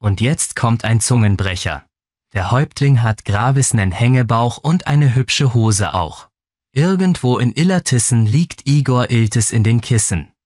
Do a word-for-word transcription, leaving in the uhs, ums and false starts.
Und jetzt kommt ein Zungenbrecher. Der Häuptling hat Gravis nen Hängebauch und eine hübsche Hose auch. Irgendwo in Illertissen liegt Igor Iltis in den Kissen.